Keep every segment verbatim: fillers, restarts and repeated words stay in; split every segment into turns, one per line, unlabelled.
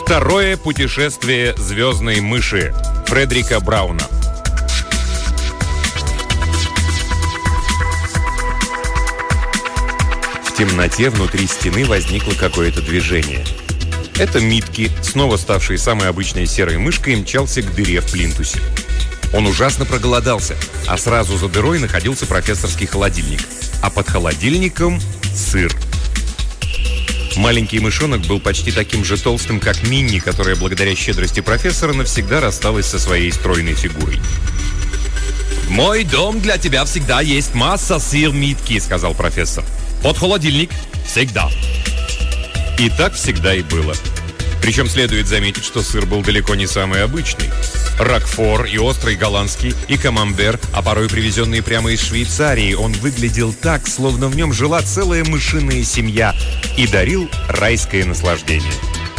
Второе путешествие звездной мыши Фредерика Брауна. В темноте внутри стены возникло какое-то движение. Это Митки, снова ставший самой обычной серой мышкой, мчался к дыре в плинтусе. Он ужасно проголодался, а сразу за дырой находился профессорский холодильник. А под холодильником – сыр. Маленький мышонок был почти таким же толстым, как Минни, которая, благодаря щедрости профессора, навсегда рассталась со своей стройной фигурой. «Мой дом для тебя всегда есть масса сыр, Митки», — сказал профессор. «Под холодильник всегда». И так всегда и было. Причем следует заметить, что сыр был далеко не самый обычный. Рокфор и острый голландский, и камамбер, а порой привезенный прямо из Швейцарии, он выглядел так, словно в нем жила целая мышиная семья, и дарил райское наслаждение.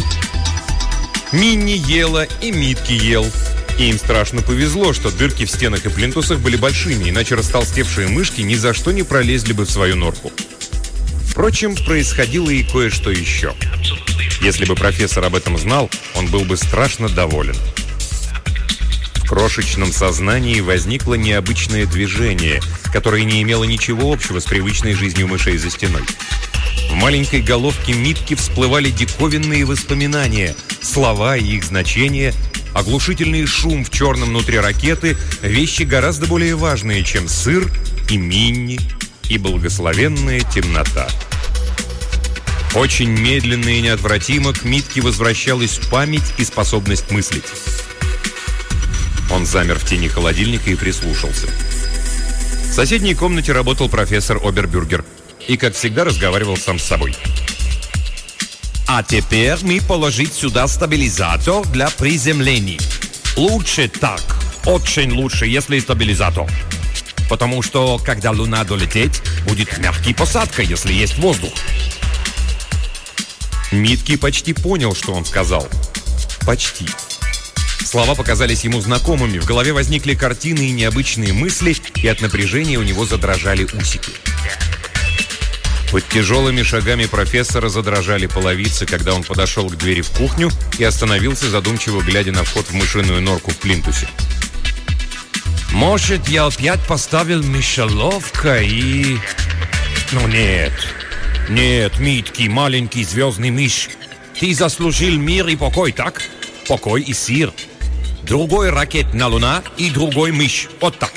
Минни ела, и Митки ел. И им страшно повезло, что дырки в стенах и плинтусах были большими, иначе растолстевшие мышки ни за что не пролезли бы в свою норку. Впрочем, происходило и кое-что еще. Если бы профессор об этом знал, он был бы страшно доволен. В крошечном сознании возникло необычное движение, которое не имело ничего общего с привычной жизнью мышей за стеной. В маленькой головке Митки всплывали диковинные воспоминания, слова и их значения, оглушительный шум в черном внутри ракеты, вещи гораздо более важные, чем сыр и Минни, и благословенная темнота. Очень медленно и неотвратимо к Митке возвращалась память и способность мыслить. Он замер в тени холодильника и прислушался. В соседней комнате работал профессор Обербюргер и, как всегда, разговаривал сам с собой. «А теперь мы положить сюда стабилизатор для приземлений. Лучше так, очень лучше, если стабилизатор. Потому что, когда Луна долететь, будет мягкая посадка, если есть воздух». Митки почти понял, что он сказал. Почти. Слова показались ему знакомыми, в голове возникли картины и необычные мысли, и от напряжения у него задрожали усики. Под тяжелыми шагами профессора задрожали половицы, когда он подошел к двери в кухню и остановился, задумчиво глядя на вход в мышиную норку в плинтусе. «Может, я опять поставил мышеловка и...» «Ну нет, нет, Митки, маленький звездный мышь, ты заслужил мир и покой, так? Покой и сыр. Другой ракет на Луна и другой мышь, вот так».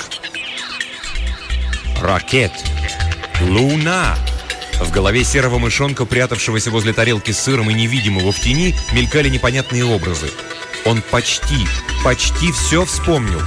Ракет. Луна. В голове серого мышонка, прятавшегося возле тарелки с сыром и невидимого в тени, мелькали непонятные образы. Он почти, почти все вспомнил.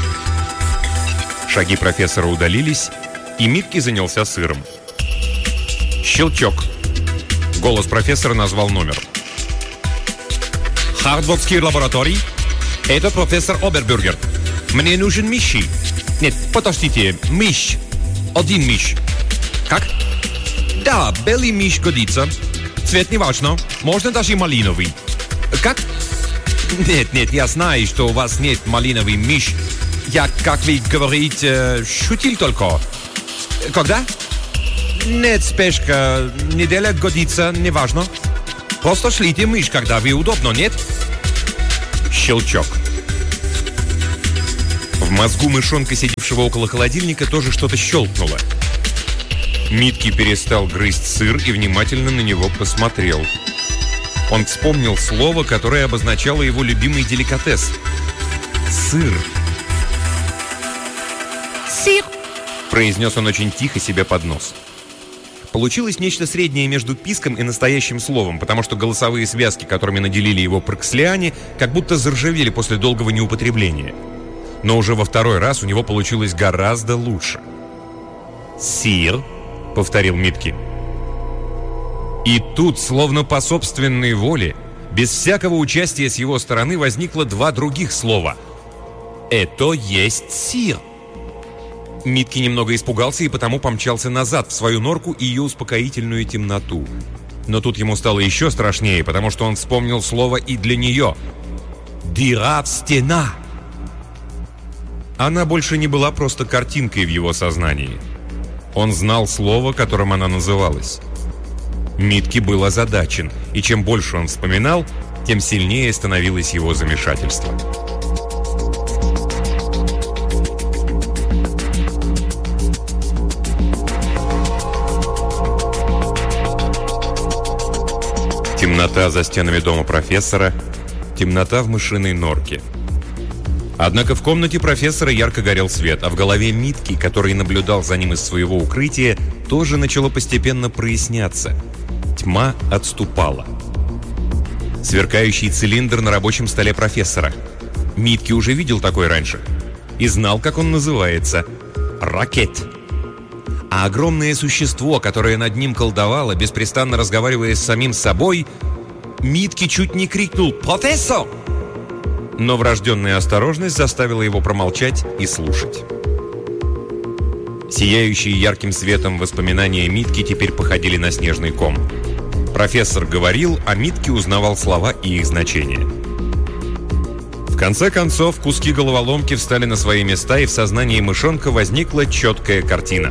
Шаги профессора удалились, и Митки занялся сыром. Щелчок. Голос профессора назвал номер. «Хардвардский лабораторий. Это профессор Обербюргер. Мне нужен мыши. Нет, подождите, мышь. Один мышь. Как? Да, белый мышь годится. Цвет не важно. Можно даже малиновый. Как? Нет, нет, я знаю, что у вас нет малиновый мышь. Я, как вы говорите, шутил только. Когда? Нет, спешка. Неделя годится, не важно. Просто шлите мышь, когда вы удобно, нет? Щелчок. В мозгу мышонка, сидевшего около холодильника, тоже что-то щелкнуло. Митки перестал грызть сыр и внимательно на него посмотрел. Он вспомнил слово, которое обозначало его любимый деликатес. Сыр. «Сыр», — произнес он очень тихо себе под нос. Получилось нечто среднее между писком и настоящим словом, потому что голосовые связки, которыми наделили его прокслиане, как будто заржавели после долгого неупотребления. Но уже во второй раз у него получилось гораздо лучше. «Сир», — повторил Митки. И тут, словно по собственной воле, без всякого участия с его стороны, возникло два других слова. «Это есть сир». Митки немного испугался и потому помчался назад, в свою норку и ее успокоительную темноту. Но тут ему стало еще страшнее, потому что он вспомнил слово и для нее. «Дыра в стена». Она больше не была просто картинкой в его сознании. Он знал слово, которым она называлась. Митки был озадачен, и чем больше он вспоминал, тем сильнее становилось его замешательство. Темнота за стенами дома профессора, темнота в мышиной норке. Однако в комнате профессора ярко горел свет, а в голове Митки, который наблюдал за ним из своего укрытия, тоже начало постепенно проясняться. Тьма отступала. Сверкающий цилиндр на рабочем столе профессора. Митки уже видел такой раньше и знал, как он называется – ракет. А огромное существо, которое над ним колдовало, беспрестанно разговаривая с самим собой, Митки чуть не крикнул «Профессор!». Но врожденная осторожность заставила его промолчать и слушать. Сияющие ярким светом воспоминания Митки теперь походили на снежный ком. Профессор говорил, а Митки узнавал слова и их значения. В конце концов, куски головоломки встали на свои места, и в сознании мышонка возникла четкая картина.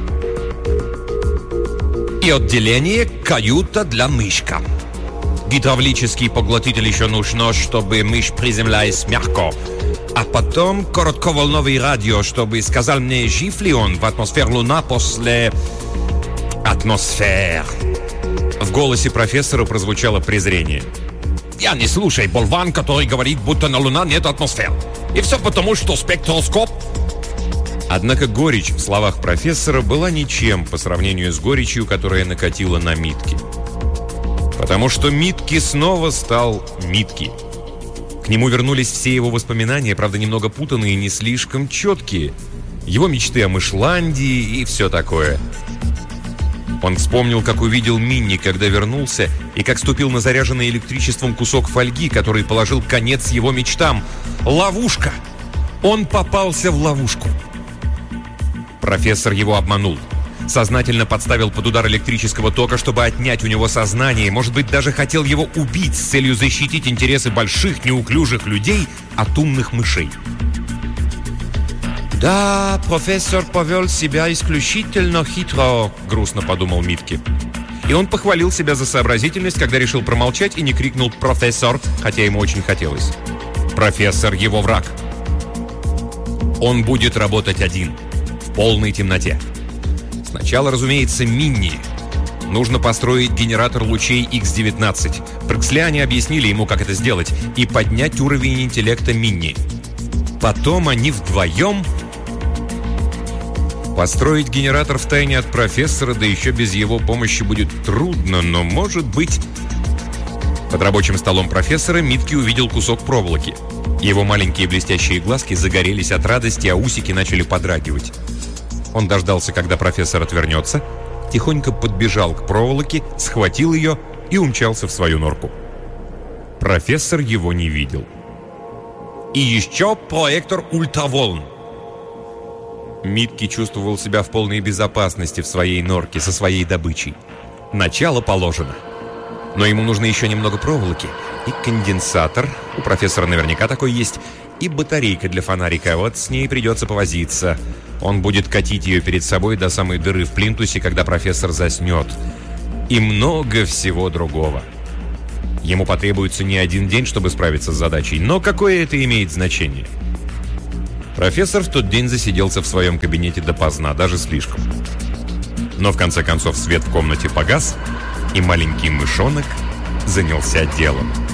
И отделение «Каюта для мышка». Гидравлический поглотитель еще нужно, чтобы мышь приземлялась мягко. А потом коротковолновый радио, чтобы сказал мне, жив ли он в атмосфере Луна после... атмосфер. В голосе профессора прозвучало презрение. Я не слушай болван, который говорит, будто на Луна нет атмосфер. И все потому, что спектроскоп... Однако горечь в словах профессора была ничем по сравнению с горечью, которая накатила на Митки. Потому что Митки снова стал Митки. К нему вернулись все его воспоминания, правда, немного путанные и не слишком четкие. Его мечты о Мышландии и все такое. Он вспомнил, как увидел Минни, когда вернулся, и как ступил на заряженный электричеством кусок фольги, который положил конец его мечтам. Ловушка! Он попался в ловушку. Профессор его обманул. Сознательно подставил под удар электрического тока, чтобы отнять у него сознание. Может быть, даже хотел его убить с целью защитить интересы больших, неуклюжих людей от умных мышей. «Да, профессор повел себя исключительно хитро», — грустно подумал Митки. И он похвалил себя за сообразительность, когда решил промолчать и не крикнул «профессор», хотя ему очень хотелось. Профессор — его враг. Он будет работать один, в полной темноте. Сначала, разумеется, Минни. Нужно построить генератор лучей икс девятнадцать. Проксляне объяснили ему, как это сделать, и поднять уровень интеллекта Минни. Потом они вдвоем... Построить генератор втайне от профессора, да еще без его помощи, будет трудно, но, может быть... Под рабочим столом профессора Митки увидел кусок проволоки. Его маленькие блестящие глазки загорелись от радости, а усики начали подрагивать. Он дождался, когда профессор отвернется, тихонько подбежал к проволоке, схватил ее и умчался в свою норку. Профессор его не видел. И еще проектор ультраволн. Митки чувствовал себя в полной безопасности в своей норке со своей добычей. Начало положено. Но ему нужно еще немного проволоки и конденсатор, у профессора наверняка такой есть, и батарейка для фонарика, вот с ней придется повозиться. Он будет катить ее перед собой до самой дыры в плинтусе, когда профессор заснет. И много всего другого. Ему потребуется не один день, чтобы справиться с задачей, но какое это имеет значение? Профессор в тот день засиделся в своем кабинете допоздна, даже слишком. Но в конце концов свет в комнате погас, и маленький мышонок занялся делом.